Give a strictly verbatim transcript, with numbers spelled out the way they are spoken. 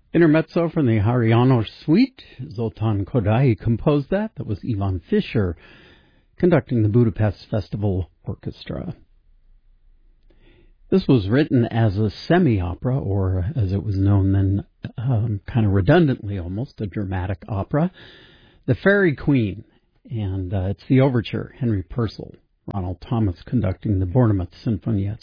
Intermezzo from the Hariano Suite. Zoltan Kodály composed that. That was Ivan Fischer conducting the Budapest Festival Orchestra. This was written as a semi-opera, or as it was known then, um, kind of redundantly almost, a dramatic opera, The Fairy Queen. And uh, it's the overture, Henry Purcell. Ronald Thomas conducting the Bournemouth Sinfonietta.